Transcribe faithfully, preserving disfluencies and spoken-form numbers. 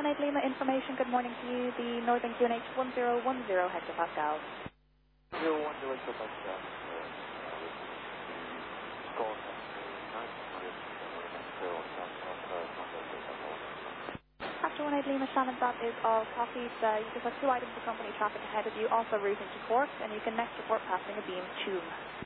one eight Lima information, good morning to you. The Northern Q N H one zero one zero hectopascal. zero one zero hectopascal. After one eight Lima Shannon, that is all copies. Uh, you just have two items of company traffic ahead of you, also routing to Cork, and you can next report passing a beam tube.